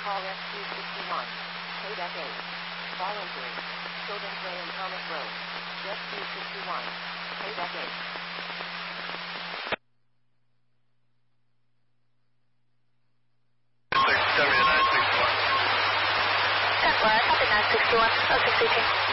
Call SQ61. Kodak 8. Fall injury. Children's Way and Thomas Road. SQ61. Kodak 8. Copy 961. Ocean speaking.